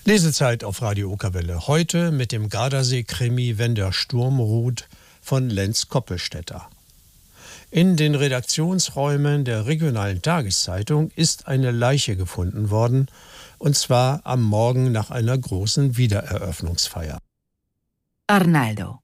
Lesezeit auf Radio Okerwelle. Heute mit dem Gardasee-Krimi Wenn der Sturm ruht von Lenz Koppelstädter. In den Redaktionsräumen der regionalen Tageszeitung ist eine Leiche gefunden worden, und zwar am Morgen nach einer großen Wiedereröffnungsfeier. Arnaldo.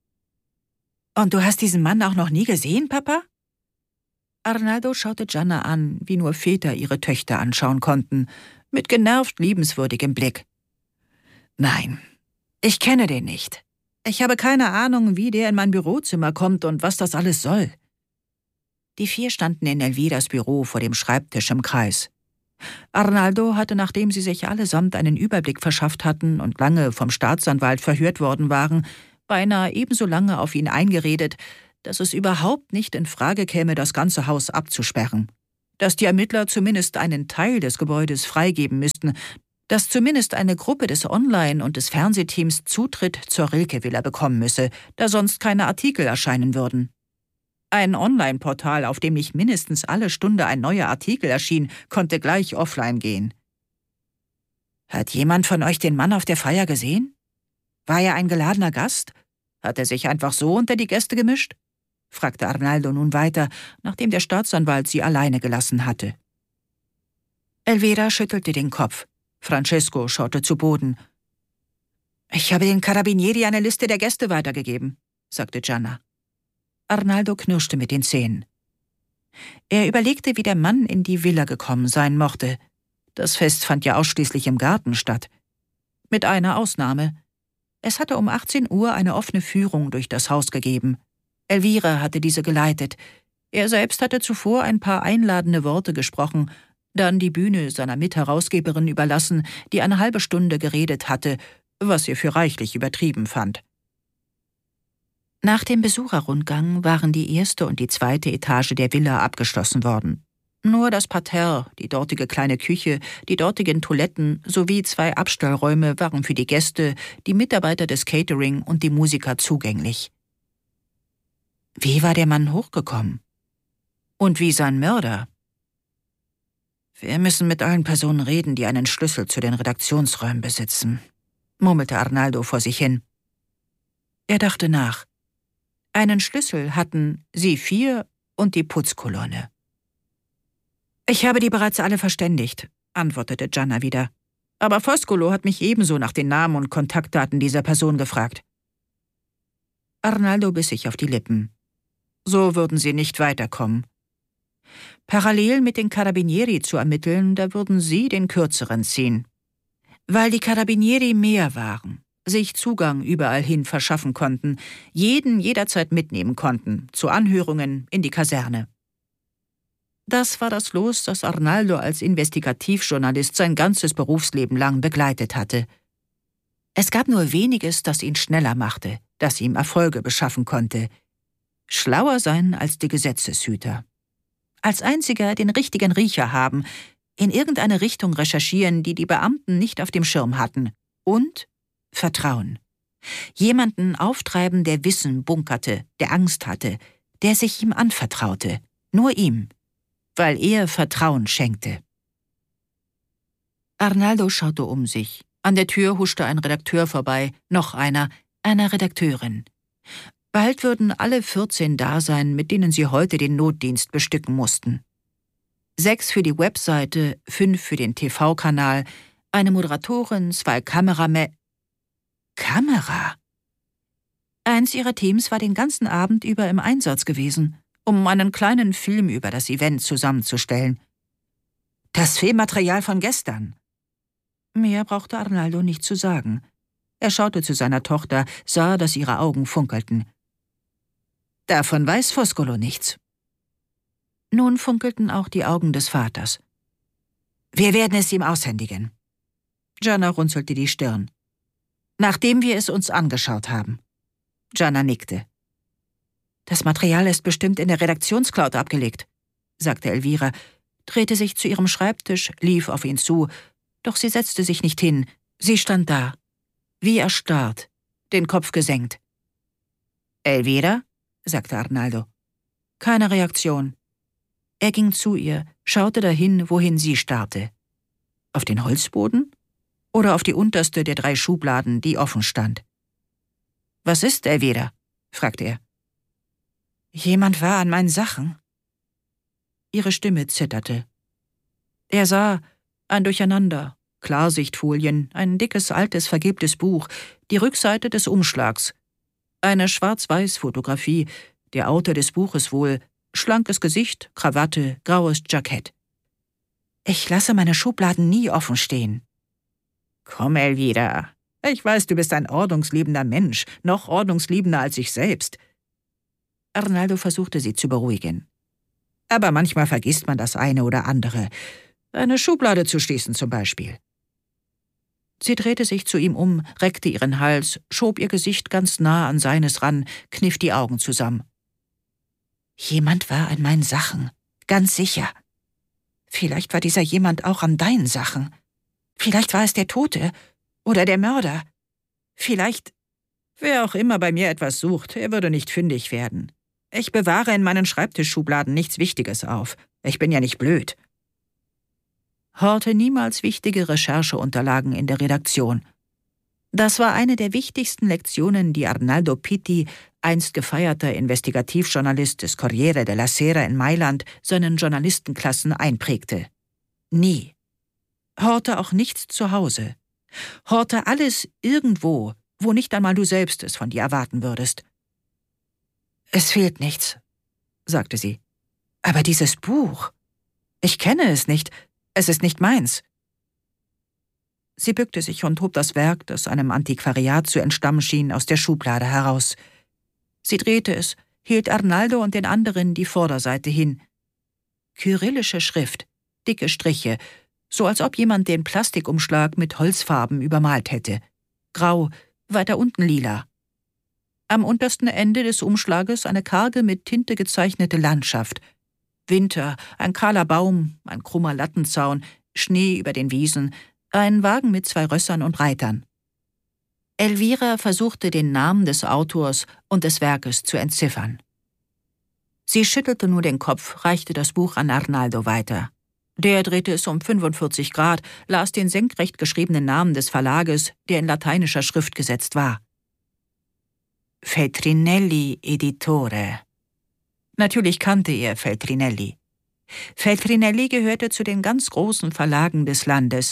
Und du hast diesen Mann auch noch nie gesehen, Papa? Arnaldo schaute Gianna an, wie nur Väter ihre Töchter anschauen konnten, mit genervt liebenswürdigem Blick. Nein, ich kenne den nicht. Ich habe keine Ahnung, wie der in mein Bürozimmer kommt und was das alles soll. Die vier standen in Elviras Büro vor dem Schreibtisch im Kreis. Arnaldo hatte, nachdem sie sich allesamt einen Überblick verschafft hatten und lange vom Staatsanwalt verhört worden waren, beinahe ebenso lange auf ihn eingeredet, dass es überhaupt nicht in Frage käme, das ganze Haus abzusperren. Dass die Ermittler zumindest einen Teil des Gebäudes freigeben müssten, dass zumindest eine Gruppe des Online- und des Fernsehteams Zutritt zur Rilke-Villa bekommen müsse, da sonst keine Artikel erscheinen würden. Ein Online-Portal, auf dem nicht mindestens alle Stunde ein neuer Artikel erschien, konnte gleich offline gehen. Hat jemand von euch den Mann auf der Feier gesehen? War er ein geladener Gast? Hat er sich einfach so unter die Gäste gemischt? Fragte Arnaldo nun weiter, nachdem der Staatsanwalt sie alleine gelassen hatte. Elvira schüttelte den Kopf. Francesco schaute zu Boden. »Ich habe den Carabinieri eine Liste der Gäste weitergegeben«, sagte Gianna. Arnaldo knirschte mit den Zähnen. Er überlegte, wie der Mann in die Villa gekommen sein mochte. Das Fest fand ja ausschließlich im Garten statt. Mit einer Ausnahme. Es hatte um 18 Uhr eine offene Führung durch das Haus gegeben. Elvira hatte diese geleitet. Er selbst hatte zuvor ein paar einladende Worte gesprochen, dann die Bühne seiner Mitherausgeberin überlassen, die eine halbe Stunde geredet hatte, was er für reichlich übertrieben fand. Nach dem Besucherrundgang waren die erste und die zweite Etage der Villa abgeschlossen worden. Nur das Parterre, die dortige kleine Küche, die dortigen Toiletten sowie 2 Abstellräume waren für die Gäste, die Mitarbeiter des Catering und die Musiker zugänglich. Wie war der Mann hochgekommen? Und wie sein Mörder? Wir müssen mit allen Personen reden, die einen Schlüssel zu den Redaktionsräumen besitzen, murmelte Arnaldo vor sich hin. Er dachte nach. Einen Schlüssel hatten sie 4 und die Putzkolonne. Ich habe die bereits alle verständigt, antwortete Gianna wieder. Aber Foscolo hat mich ebenso nach den Namen und Kontaktdaten dieser Person gefragt. Arnaldo biss sich auf die Lippen. So würden sie nicht weiterkommen. Parallel mit den Carabinieri zu ermitteln, da würden sie den Kürzeren ziehen. Weil die Carabinieri mehr waren, sich Zugang überall hin verschaffen konnten, jeden jederzeit mitnehmen konnten, zu Anhörungen in die Kaserne. Das war das Los, das Arnaldo als Investigativjournalist sein ganzes Berufsleben lang begleitet hatte. Es gab nur weniges, das ihn schneller machte, das ihm Erfolge beschaffen konnte. Schlauer sein als die Gesetzeshüter. Als einziger den richtigen Riecher haben, in irgendeine Richtung recherchieren, die die Beamten nicht auf dem Schirm hatten. Und Vertrauen. Jemanden auftreiben, der Wissen bunkerte, der Angst hatte, der sich ihm anvertraute. Nur ihm. Weil er Vertrauen schenkte. Arnaldo schaute um sich. An der Tür huschte ein Redakteur vorbei, noch einer, eine Redakteurin. Bald würden alle 14 da sein, mit denen sie heute den Notdienst bestücken mussten. 6 für die Webseite, 5 für den TV-Kanal, eine Moderatorin, 2 Kameramänner. Kamera? Eins ihrer Teams war den ganzen Abend über im Einsatz gewesen, um einen kleinen Film über das Event zusammenzustellen. Das Filmmaterial von gestern. Mehr brauchte Arnaldo nicht zu sagen. Er schaute zu seiner Tochter, sah, dass ihre Augen funkelten. Davon weiß Foscolo nichts. Nun funkelten auch die Augen des Vaters. Wir werden es ihm aushändigen. Gianna runzelte die Stirn. Nachdem wir es uns angeschaut haben. Gianna nickte. Das Material ist bestimmt in der Redaktionscloud abgelegt, sagte Elvira, drehte sich zu ihrem Schreibtisch, lief auf ihn zu, doch sie setzte sich nicht hin. Sie stand da, wie erstarrt, den Kopf gesenkt. Elvira? Sagte Arnaldo. Keine Reaktion. Er ging zu ihr, schaute dahin, wohin sie starrte. Auf den Holzboden? oder auf die unterste der 3 Schubladen, die offen stand. »Was ist, Elvira?« fragte er. »Jemand war an meinen Sachen.« Ihre Stimme zitterte. Er sah ein Durcheinander, Klarsichtfolien, ein dickes, altes, vergilbtes Buch, die Rückseite des Umschlags, eine Schwarz-Weiß-Fotografie, der Autor des Buches wohl, schlankes Gesicht, Krawatte, graues Jackett. »Ich lasse meine Schubladen nie offen stehen.« »Komm, Elvira. Ich weiß, du bist ein ordnungsliebender Mensch, noch ordnungsliebender als ich selbst.« Arnaldo versuchte, sie zu beruhigen. »Aber manchmal vergisst man das eine oder andere. Eine Schublade zu schließen zum Beispiel.« Sie drehte sich zu ihm um, reckte ihren Hals, schob ihr Gesicht ganz nah an seines ran, kniff die Augen zusammen. »Jemand war an meinen Sachen, ganz sicher. Vielleicht war dieser jemand auch an deinen Sachen. Vielleicht war es der Tote oder der Mörder. Vielleicht, wer auch immer bei mir etwas sucht, er würde nicht fündig werden. Ich bewahre in meinen Schreibtischschubladen nichts Wichtiges auf. Ich bin ja nicht blöd.« Horte niemals wichtige Rechercheunterlagen in der Redaktion. Das war eine der wichtigsten Lektionen, die Arnaldo Pitti, einst gefeierter Investigativjournalist des Corriere della Sera in Mailand, seinen Journalistenklassen einprägte. Nie. Horte auch nichts zu Hause. Horte alles irgendwo, wo nicht einmal du selbst es von dir erwarten würdest. »Es fehlt nichts«, sagte sie. »Aber dieses Buch, ich kenne es nicht, es ist nicht meins.« Sie bückte sich und hob das Werk, das einem Antiquariat zu entstammen schien, aus der Schublade heraus. Sie drehte es, hielt Arnaldo und den anderen die Vorderseite hin. Kyrillische Schrift, dicke Striche, so als ob jemand den Plastikumschlag mit Holzfarben übermalt hätte. Grau, weiter unten lila. Am untersten Ende des Umschlages eine karge mit Tinte gezeichnete Landschaft. Winter, ein kahler Baum, ein krummer Lattenzaun, Schnee über den Wiesen, ein Wagen mit 2 Rössern und Reitern. Elvira versuchte, den Namen des Autors und des Werkes zu entziffern. Sie schüttelte nur den Kopf, reichte das Buch an Arnaldo weiter. Der drehte es um 45 Grad, las den senkrecht geschriebenen Namen des Verlages, der in lateinischer Schrift gesetzt war. Feltrinelli Editore. Natürlich kannte er Feltrinelli. Feltrinelli gehörte zu den ganz großen Verlagen des Landes.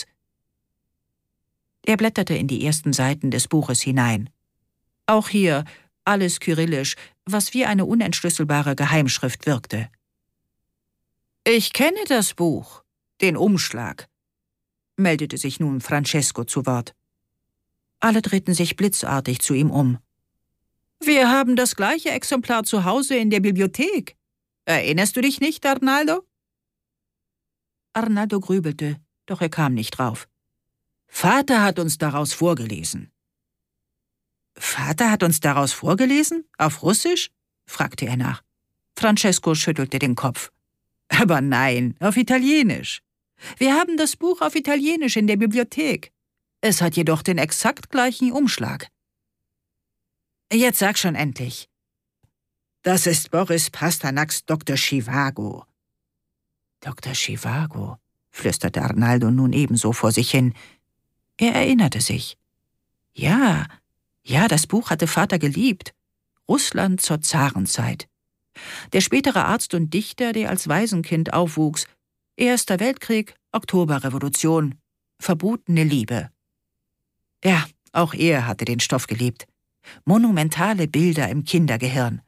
Er blätterte in die ersten Seiten des Buches hinein. Auch hier alles kyrillisch, was wie eine unentschlüsselbare Geheimschrift wirkte. »Ich kenne das Buch, den Umschlag«, meldete sich nun Francesco zu Wort. Alle drehten sich blitzartig zu ihm um. »Wir haben das gleiche Exemplar zu Hause in der Bibliothek. Erinnerst du dich nicht, Arnaldo?« Arnaldo grübelte, doch er kam nicht drauf. »Vater hat uns daraus vorgelesen.« »Vater hat uns daraus vorgelesen? Auf Russisch?« fragte er nach. Francesco schüttelte den Kopf. »Aber nein, auf Italienisch. Wir haben das Buch auf Italienisch in der Bibliothek. Es hat jedoch den exakt gleichen Umschlag.« »Jetzt sag schon endlich.« »Das ist Boris Pasternaks Dr. Zhivago.« »Dr. Zhivago«, flüsterte Arnaldo nun ebenso vor sich hin. Er erinnerte sich. Ja, das Buch hatte Vater geliebt. Russland zur Zarenzeit. Der spätere Arzt und Dichter, der als Waisenkind aufwuchs. Erster Weltkrieg, Oktoberrevolution, verbotene Liebe. Ja, auch er hatte den Stoff geliebt. Monumentale Bilder im Kindergehirn.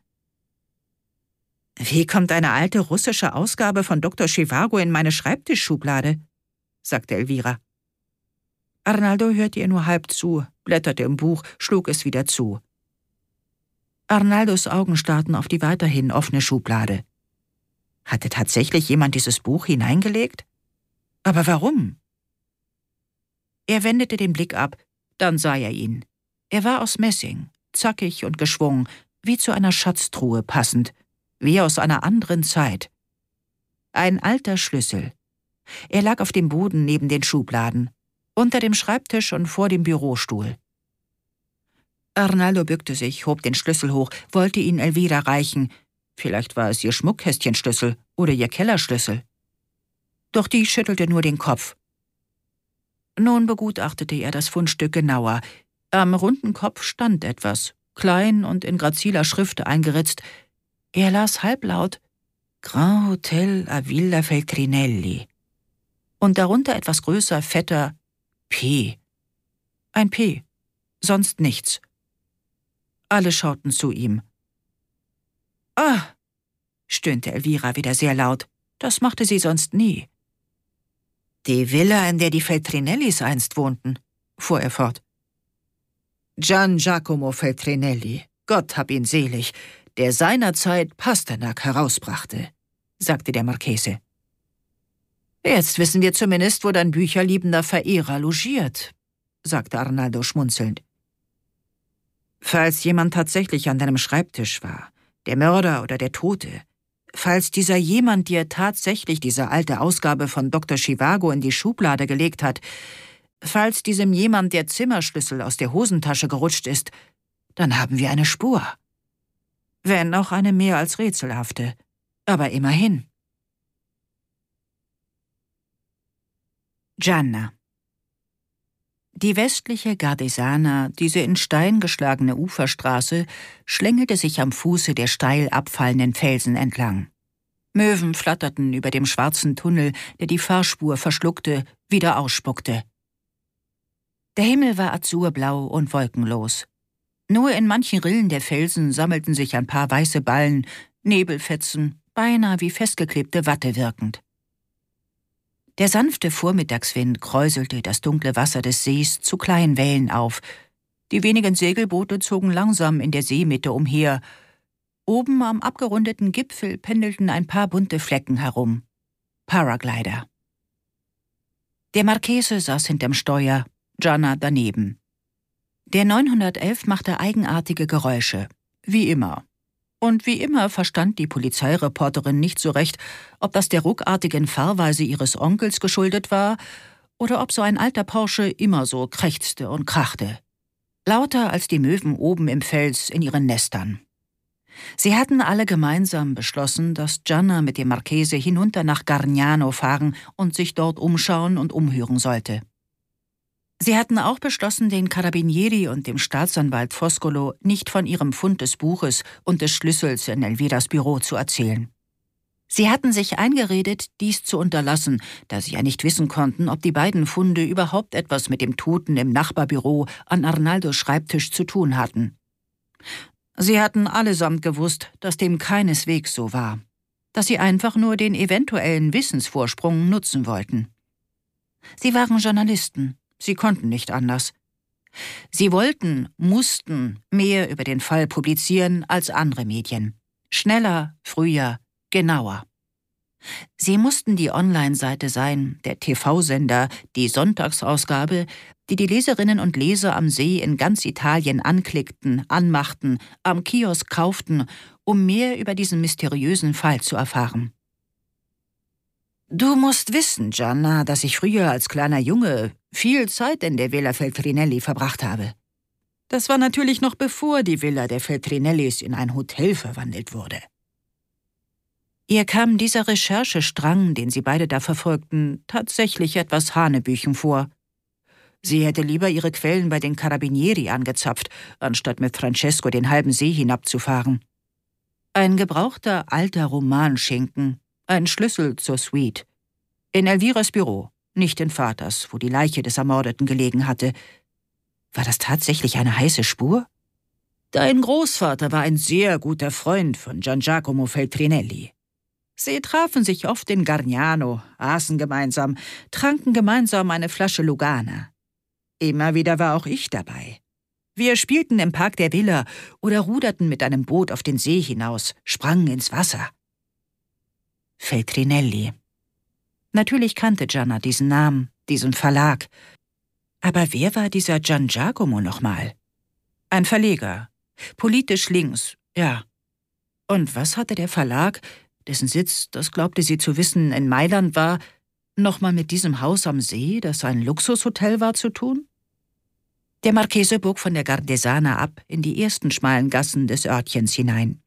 »Wie kommt eine alte russische Ausgabe von Dr. Zhivago in meine Schreibtischschublade?« sagte Elvira. Arnaldo hörte ihr nur halb zu, blätterte im Buch, schlug es wieder zu. Arnaldos Augen starrten auf die weiterhin offene Schublade. Hatte tatsächlich jemand dieses Buch hineingelegt? Aber warum? Er wendete den Blick ab, dann sah er ihn. Er war aus Messing, zackig und geschwungen, wie zu einer Schatztruhe passend, wie aus einer anderen Zeit. Ein alter Schlüssel. Er lag auf dem Boden neben den Schubladen, unter dem Schreibtisch und vor dem Bürostuhl. Arnaldo bückte sich, hob den Schlüssel hoch, wollte ihn Elvira reichen. Vielleicht war es ihr Schmuckkästchenschlüssel oder ihr Kellerschlüssel. Doch die schüttelte nur den Kopf. Nun begutachtete er das Fundstück genauer. Am runden Kopf stand etwas, klein und in graziler Schrift eingeritzt. Er las halblaut »Grand Hotel a Villa Feltrinelli« und darunter etwas größer, fetter »P«. Ein P, sonst nichts. Alle schauten zu ihm. »Ah«, stöhnte Elvira wieder sehr laut, das machte sie sonst nie. »Die Villa, in der die Feltrinellis einst wohnten«, fuhr er fort. »Gian Giacomo Feltrinelli, Gott hab ihn selig, der seinerzeit Pasternak herausbrachte«, sagte der Marchese. »Jetzt wissen wir zumindest, wo dein bücherliebender Verehrer logiert«, sagte Arnaldo schmunzelnd. »Falls jemand tatsächlich an deinem Schreibtisch war, der Mörder oder der Tote, falls dieser jemand dir tatsächlich diese alte Ausgabe von Dr. Zhivago in die Schublade gelegt hat, falls diesem jemand der Zimmerschlüssel aus der Hosentasche gerutscht ist, dann haben wir eine Spur. Wenn auch eine mehr als rätselhafte, aber immerhin.« Gianna. Die westliche Gardesana, diese in Stein geschlagene Uferstraße, schlängelte sich am Fuße der steil abfallenden Felsen entlang. Möwen flatterten über dem schwarzen Tunnel, der die Fahrspur verschluckte, wieder ausspuckte. Der Himmel war azurblau und wolkenlos. Nur in manchen Rillen der Felsen sammelten sich ein paar weiße Ballen, Nebelfetzen, beinahe wie festgeklebte Watte wirkend. Der sanfte Vormittagswind kräuselte das dunkle Wasser des Sees zu kleinen Wellen auf. Die wenigen Segelboote zogen langsam in der Seemitte umher. Oben am abgerundeten Gipfel pendelten ein paar bunte Flecken herum. Paraglider. Der Marchese saß hinterm Steuer, Gianna daneben. Der 911 machte eigenartige Geräusche, wie immer. Und wie immer verstand die Polizeireporterin nicht so recht, ob das der ruckartigen Fahrweise ihres Onkels geschuldet war oder ob so ein alter Porsche immer so krächzte und krachte. Lauter als die Möwen oben im Fels in ihren Nestern. Sie hatten alle gemeinsam beschlossen, dass Gianna mit dem Marchese hinunter nach Gargnano fahren und sich dort umschauen und umhören sollte. Sie hatten auch beschlossen, den Carabinieri und dem Staatsanwalt Foscolo nicht von ihrem Fund des Buches und des Schlüssels in Elviras Büro zu erzählen. Sie hatten sich eingeredet, dies zu unterlassen, da sie ja nicht wissen konnten, ob die beiden Funde überhaupt etwas mit dem Toten im Nachbarbüro an Arnaldos Schreibtisch zu tun hatten. Sie hatten allesamt gewusst, dass dem keineswegs so war, dass sie einfach nur den eventuellen Wissensvorsprung nutzen wollten. Sie waren Journalisten. Sie konnten nicht anders. Sie wollten, mussten mehr über den Fall publizieren als andere Medien. Schneller, früher, genauer. Sie mussten die Online-Seite sein, der TV-Sender, die Sonntagsausgabe, die die Leserinnen und Leser am See in ganz Italien anklickten, anmachten, am Kiosk kauften, um mehr über diesen mysteriösen Fall zu erfahren. »Du musst wissen, Gianna, dass ich früher als kleiner Junge viel Zeit in der Villa Feltrinelli verbracht habe. Das war natürlich noch bevor die Villa der Feltrinellis in ein Hotel verwandelt wurde.« Ihr kam dieser Recherchestrang, den sie beide da verfolgten, tatsächlich etwas hanebüchen vor. Sie hätte lieber ihre Quellen bei den Carabinieri angezapft, anstatt mit Francesco den halben See hinabzufahren. Ein gebrauchter alter Romanschinken, ein Schlüssel zur Suite. In Elviras Büro, nicht in Vaters, wo die Leiche des Ermordeten gelegen hatte. War das tatsächlich eine heiße Spur? Dein Großvater war ein sehr guter Freund von Gian Giacomo Feltrinelli. Sie trafen sich oft in Gargnano, aßen gemeinsam, tranken gemeinsam eine Flasche Lugana. Immer wieder war auch ich dabei. Wir spielten im Park der Villa oder ruderten mit einem Boot auf den See hinaus, sprangen ins Wasser. Feltrinelli. Natürlich kannte Gianna diesen Namen, diesen Verlag. Aber wer war dieser Gian Giacomo nochmal? Ein Verleger. Politisch links, ja. Und was hatte der Verlag, dessen Sitz, das glaubte sie zu wissen, in Mailand war, nochmal mit diesem Haus am See, das ein Luxushotel war, zu tun? Der Marchese bog von der Gardesana ab in die ersten schmalen Gassen des Örtchens hinein.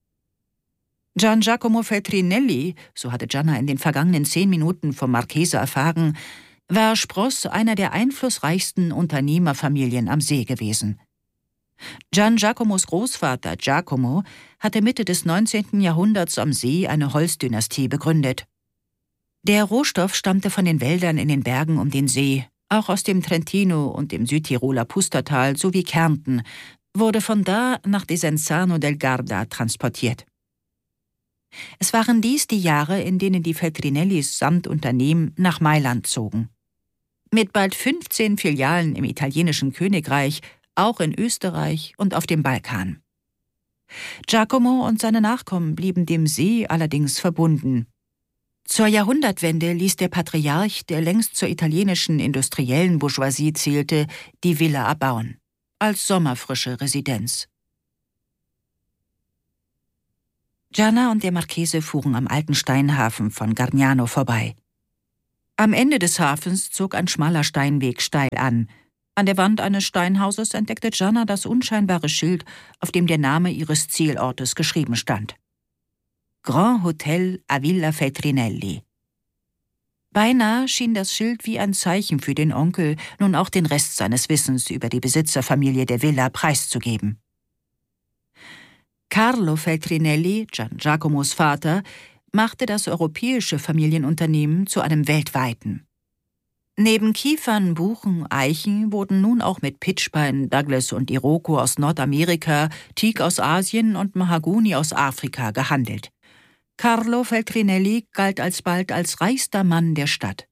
Gian Giacomo Feltrinelli, so hatte Gianna in den vergangenen 10 Minuten vom Marchese erfahren, war Spross einer der einflussreichsten Unternehmerfamilien am See gewesen. Gian Giacomos Großvater Giacomo hatte Mitte des 19. Jahrhunderts am See eine Holzdynastie begründet. Der Rohstoff stammte von den Wäldern in den Bergen um den See, auch aus dem Trentino und dem Südtiroler Pustertal sowie Kärnten, wurde von da nach Desenzano del Garda transportiert. Es waren dies die Jahre, in denen die Feltrinellis samt Unternehmen nach Mailand zogen. Mit bald 15 Filialen im italienischen Königreich, auch in Österreich und auf dem Balkan. Giacomo und seine Nachkommen blieben dem See allerdings verbunden. Zur Jahrhundertwende ließ der Patriarch, der längst zur italienischen industriellen Bourgeoisie zählte, die Villa erbauen, als sommerfrische Residenz. Gianna und der Marchese fuhren am alten Steinhafen von Gargnano vorbei. Am Ende des Hafens zog ein schmaler Steinweg steil an. An der Wand eines Steinhauses entdeckte Gianna das unscheinbare Schild, auf dem der Name ihres Zielortes geschrieben stand. Grand Hotel a Villa Feltrinelli. Beinahe schien das Schild wie ein Zeichen für den Onkel, nun auch den Rest seines Wissens über die Besitzerfamilie der Villa preiszugeben. Carlo Feltrinelli, Gian Giacomos Vater, machte das europäische Familienunternehmen zu einem weltweiten. Neben Kiefern, Buchen, Eichen wurden nun auch mit Pitchpine, Douglas und Iroko aus Nordamerika, Teak aus Asien und Mahagoni aus Afrika gehandelt. Carlo Feltrinelli galt alsbald als reichster Mann der Stadt.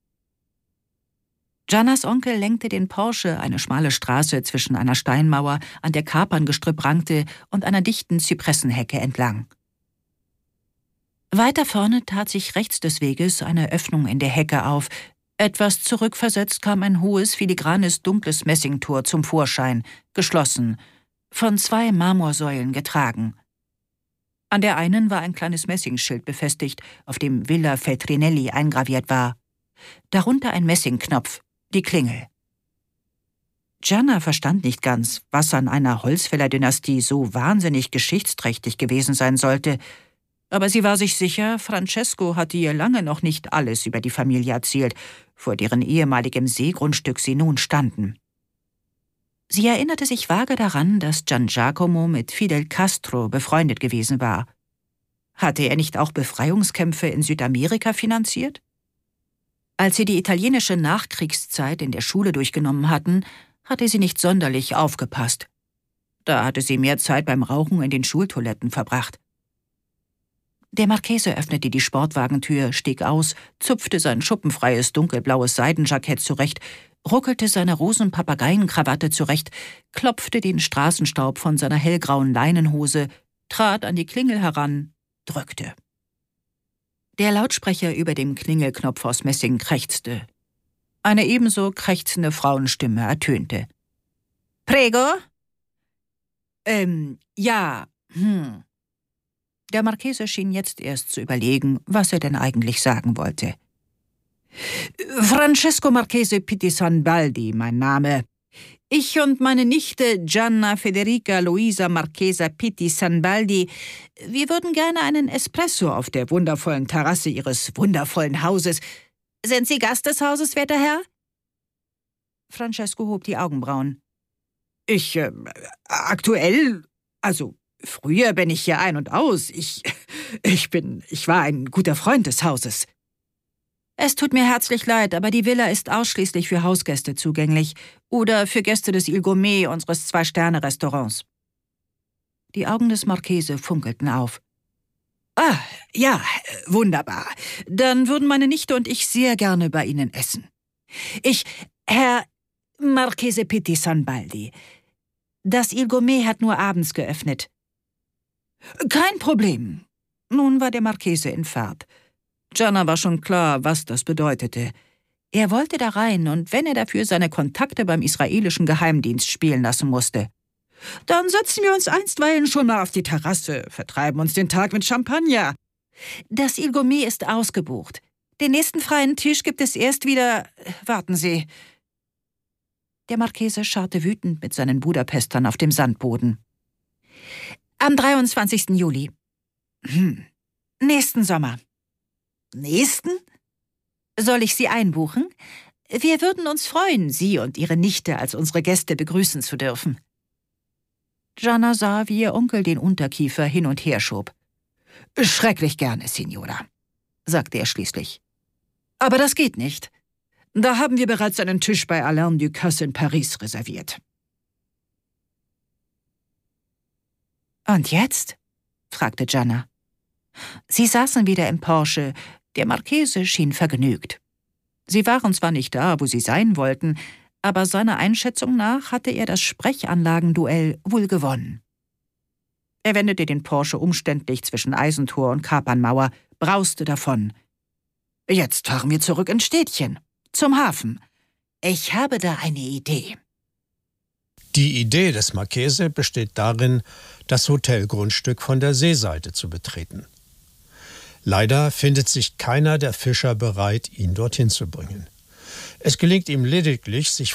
Giannas Onkel lenkte den Porsche eine schmale Straße zwischen einer Steinmauer, an der Kaperngestrüpp rankte, und einer dichten Zypressenhecke entlang. Weiter vorne tat sich rechts des Weges eine Öffnung in der Hecke auf. Etwas zurückversetzt kam ein hohes, filigranes, dunkles Messingtor zum Vorschein, geschlossen, von 2 Marmorsäulen getragen. An der einen war ein kleines Messingschild befestigt, auf dem Villa Feltrinelli eingraviert war. Darunter ein Messingknopf, die Klingel. Gianna verstand nicht ganz, was an einer Holzfäller-Dynastie so wahnsinnig geschichtsträchtig gewesen sein sollte, aber sie war sich sicher, Francesco hatte ihr lange noch nicht alles über die Familie erzählt, vor deren ehemaligem Seegrundstück sie nun standen. Sie erinnerte sich vage daran, dass Gian Giacomo mit Fidel Castro befreundet gewesen war. Hatte er nicht auch Befreiungskämpfe in Südamerika finanziert? Als sie die italienische Nachkriegszeit in der Schule durchgenommen hatten, hatte sie nicht sonderlich aufgepasst. Da hatte sie mehr Zeit beim Rauchen in den Schultoiletten verbracht. Der Marchese öffnete die Sportwagentür, stieg aus, zupfte sein schuppenfreies dunkelblaues Seidenjackett zurecht, ruckelte seine Rosenpapageienkrawatte zurecht, klopfte den Straßenstaub von seiner hellgrauen Leinenhose, trat an die Klingel heran, drückte. Der Lautsprecher über dem Klingelknopf aus Messing krächzte. Eine ebenso krächzende Frauenstimme ertönte. »Prego?« »Ja, Der Marchese schien jetzt erst zu überlegen, was er denn eigentlich sagen wollte. »Francesco Marchese Pitti-Sanbaldi, mein Name. Ich und meine Nichte Gianna Federica Luisa Marchesa Pitti-Sanbaldi, wir würden gerne einen Espresso auf der wundervollen Terrasse Ihres wundervollen Hauses. Sind Sie Gast des Hauses, werter Herr?« Francesco hob die Augenbrauen. Aktuell, also früher bin ich hier ein und aus. Ich war ein guter Freund des Hauses.« »Es tut mir herzlich leid, aber die Villa ist ausschließlich für Hausgäste zugänglich oder für Gäste des Il Gourmet, unseres 2-Sterne-Restaurants.« Die Augen des Marchese funkelten auf. »Ah, ja, wunderbar. Dann würden meine Nichte und ich sehr gerne bei Ihnen essen. Herr Marchese Pitti-Sanbaldi, das Il Gourmet hat nur abends geöffnet.« »Kein Problem.« Nun war der Marchese in Fahrt. Gianna war schon klar, was das bedeutete. Er wollte da rein, und wenn er dafür seine Kontakte beim israelischen Geheimdienst spielen lassen musste. »Dann setzen wir uns einstweilen schon mal auf die Terrasse, vertreiben uns den Tag mit Champagner. Das Il Gourmet ist ausgebucht. Den nächsten freien Tisch gibt es erst wieder... Warten Sie.« Der Marchese scharrte wütend mit seinen Budapestern auf dem Sandboden. »Am 23. Juli. Nächsten Sommer.« »Nächsten? Soll ich Sie einbuchen? Wir würden uns freuen, Sie und Ihre Nichte als unsere Gäste begrüßen zu dürfen. Gianna sah, wie ihr Onkel den Unterkiefer hin und her schob. »Schrecklich gerne, Signora«, sagte er schließlich. »Aber das geht nicht. Da haben wir bereits einen Tisch bei Alain Ducasse in Paris reserviert.« »Und jetzt?« fragte Gianna. Sie saßen wieder im Porsche. Der Marchese schien vergnügt. Sie waren zwar nicht da, wo sie sein wollten, aber seiner Einschätzung nach hatte er das Sprechanlagenduell wohl gewonnen. Er wendete den Porsche umständlich zwischen Eisentor und Kapernmauer, brauste davon. »Jetzt fahren wir zurück ins Städtchen, zum Hafen. Ich habe da eine Idee.« Die Idee des Marchese besteht darin, das Hotelgrundstück von der Seeseite zu betreten. Leider findet sich keiner der Fischer bereit, ihn dorthin zu bringen. Es gelingt ihm lediglich, sich